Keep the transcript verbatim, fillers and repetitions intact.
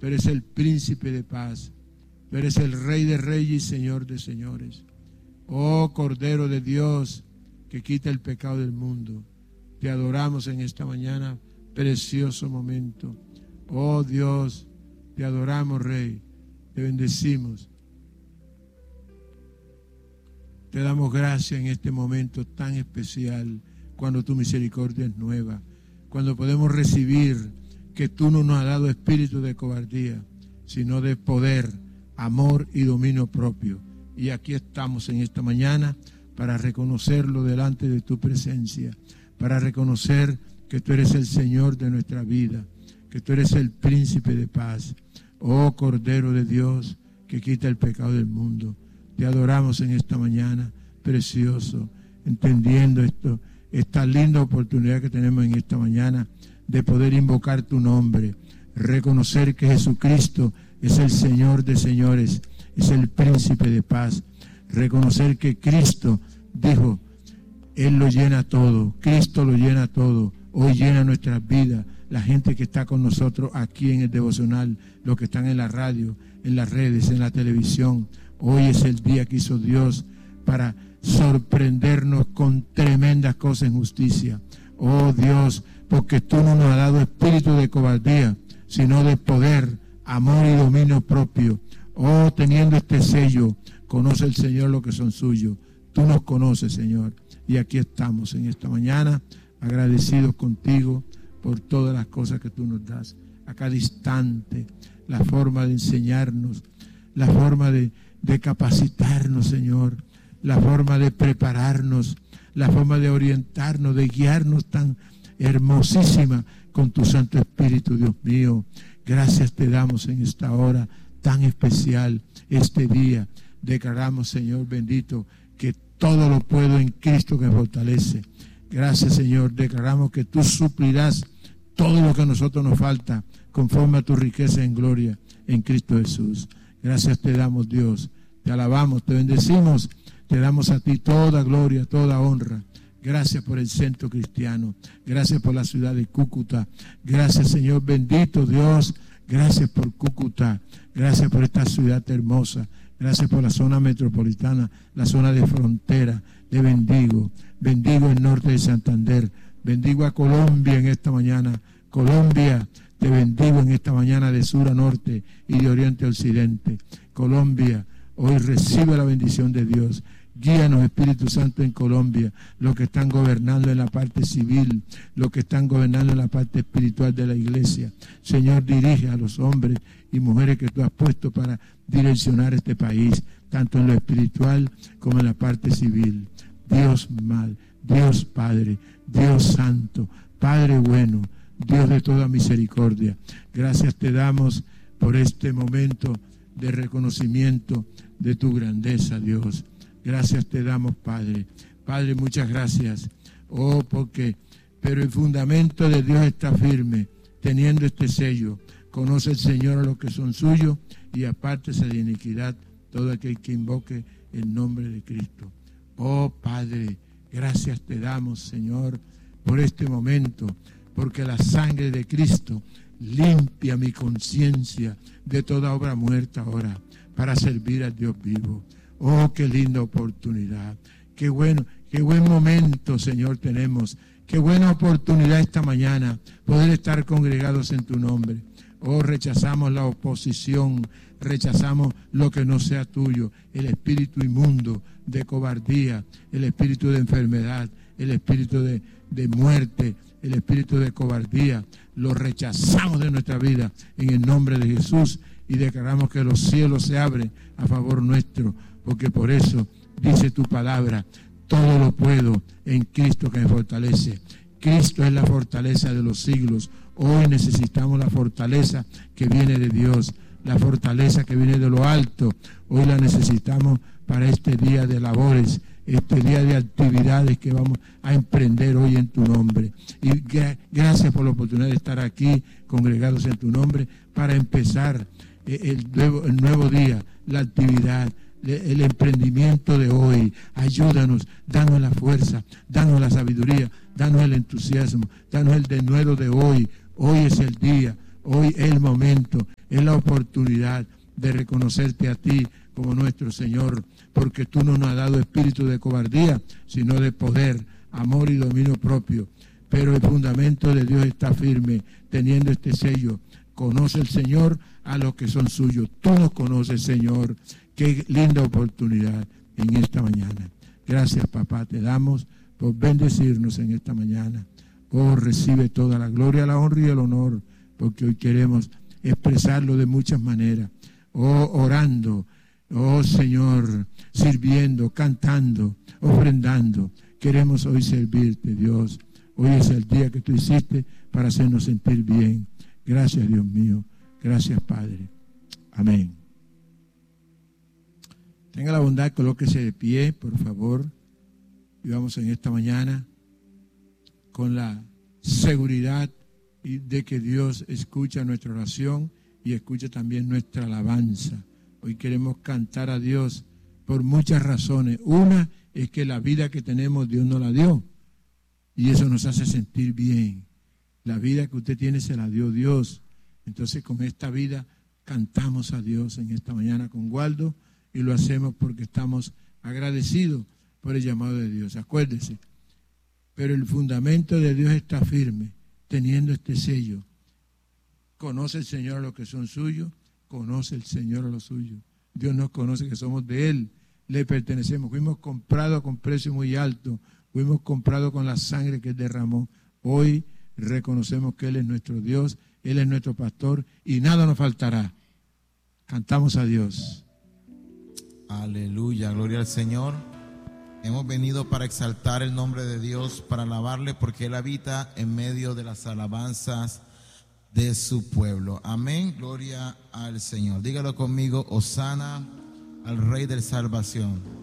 Tú eres el príncipe de paz. Tú eres el Rey de reyes y Señor de señores. Oh Cordero de Dios, que quita el pecado del mundo. Te adoramos en esta mañana, precioso momento. Oh Dios, te adoramos, Rey. Te bendecimos. Te damos gracias en este momento tan especial, cuando tu misericordia es nueva, cuando podemos recibir que tú no nos has dado espíritu de cobardía, sino de poder, amor y dominio propio. Y aquí estamos en esta mañana para reconocerlo delante de tu presencia, para reconocer que tú eres el Señor de nuestra vida, que tú eres el príncipe de paz. Oh Cordero de Dios, que quita el pecado del mundo. Te adoramos en esta mañana, precioso, entendiendo esto, esta linda oportunidad que tenemos en esta mañana de poder invocar tu nombre, reconocer que Jesucristo es el Señor de señores, es el príncipe de paz, reconocer que Cristo dijo, Él lo llena todo, Cristo lo llena todo, hoy llena nuestras vidas, la gente que está con nosotros aquí en el devocional, los que están en la radio, en las redes, en la televisión. Hoy es el día que hizo Dios para sorprendernos con tremendas cosas en justicia. Oh Dios, porque tú no nos has dado espíritu de cobardía, sino de poder, amor y dominio propio. Oh, teniendo este sello, conoce el Señor lo que son suyos. Tú nos conoces, Señor. Y aquí estamos en esta mañana, agradecidos contigo por todas las cosas que tú nos das. A cada instante, la forma de enseñarnos, la forma de, de capacitarnos, Señor, la forma de prepararnos, la forma de orientarnos, de guiarnos tan hermosísima con tu Santo Espíritu, Dios mío. Gracias te damos en esta hora tan especial, este día. Declaramos, Señor bendito, que todo lo puedo en Cristo que me fortalece. Gracias, Señor. Declaramos que tú suplirás todo lo que a nosotros nos falta conforme a tu riqueza en gloria en Cristo Jesús. Gracias te damos, Dios. Te alabamos, te bendecimos. Te damos a ti toda gloria, toda honra. Gracias por el centro cristiano. Gracias por la ciudad de Cúcuta. Gracias, Señor bendito Dios. Gracias por Cúcuta. Gracias por esta ciudad hermosa. Gracias por la zona metropolitana, la zona de frontera. Te bendigo. Bendigo el norte de Santander. Bendigo a Colombia en esta mañana. Colombia, te bendigo en esta mañana de sur a norte y de oriente a occidente. Colombia, hoy recibe la bendición de Dios. Guíanos, Espíritu Santo, en Colombia, los que están gobernando en la parte civil, los que están gobernando en la parte espiritual de la iglesia. Señor, dirige a los hombres y mujeres que tú has puesto para direccionar este país, tanto en lo espiritual como en la parte civil. Dios mal, Dios Padre, Dios Santo, Padre bueno, Dios de toda misericordia. Gracias te damos por este momento de reconocimiento de tu grandeza, Dios. Gracias te damos, Padre. Padre, muchas gracias. Oh, porque, pero el fundamento de Dios está firme, teniendo este sello. Conoce el Señor a los que son suyos y apártese de iniquidad todo aquel que invoque el nombre de Cristo. Oh, Padre, gracias te damos, Señor, por este momento, porque la sangre de Cristo limpia mi conciencia de toda obra muerta ahora para servir al Dios vivo. Oh, qué linda oportunidad, qué bueno, qué buen momento, Señor, tenemos, qué buena oportunidad esta mañana poder estar congregados en tu nombre. Oh, rechazamos la oposición, rechazamos lo que no sea tuyo, el espíritu inmundo de cobardía, el espíritu de enfermedad, el espíritu de, de muerte, el espíritu de cobardía, lo rechazamos de nuestra vida en el nombre de Jesús y declaramos que los cielos se abren a favor nuestro, porque por eso dice tu palabra, todo lo puedo en Cristo que me fortalece. Cristo es la fortaleza de los siglos. Hoy necesitamos la fortaleza que viene de Dios, la fortaleza que viene de lo alto. Hoy la necesitamos para este día de labores, este día de actividades que vamos a emprender hoy en tu nombre. Y gra- gracias por la oportunidad de estar aquí congregados en tu nombre para empezar el nuevo, el nuevo día, la actividad, el emprendimiento de hoy. Ayúdanos, danos la fuerza, danos la sabiduría, danos el entusiasmo, danos el denuedo de hoy. Hoy es el día, Hoy es el momento, es la oportunidad de reconocerte a ti como nuestro Señor, porque tú no nos has dado espíritu de cobardía, sino de poder, amor y dominio propio. Pero el fundamento de Dios está firme, teniendo este sello. Conoce el Señor a los que son suyos. Tú nos conoces, Señor. Qué linda oportunidad en esta mañana. Gracias, papá, te damos por bendecirnos en esta mañana. Oh, recibe toda la gloria, la honra y el honor, porque hoy queremos expresarlo de muchas maneras. Oh, orando, oh Señor, sirviendo, cantando, ofrendando. Queremos hoy servirte, Dios. Hoy es el día que tú hiciste para hacernos sentir bien. Gracias, Dios mío. Gracias, Padre. Amén. Tenga la bondad, colóquese de pie, por favor. Y vamos en esta mañana con la seguridad de que Dios escucha nuestra oración y escucha también nuestra alabanza. Hoy queremos cantar a Dios por muchas razones. Una es que la vida que tenemos Dios nos la dio y eso nos hace sentir bien. La vida que usted tiene se la dio Dios. Entonces con esta vida cantamos a Dios en esta mañana con Waldo y lo hacemos porque estamos agradecidos por el llamado de Dios. Acuérdese, pero el fundamento de Dios está firme, teniendo este sello. Conoce el Señor a los que son suyos, conoce el Señor a los suyos. Dios nos conoce que somos de Él, le pertenecemos. Fuimos comprados con precio muy alto, fuimos comprados con la sangre que Él derramó. Hoy reconocemos que Él es nuestro Dios, Él es nuestro pastor y nada nos faltará. Cantamos a Dios. Aleluya, gloria al Señor. Hemos venido para exaltar el nombre de Dios, para alabarle porque Él habita en medio de las alabanzas de su pueblo. Amén, gloria al Señor. Dígalo conmigo, hosana al Rey de Salvación.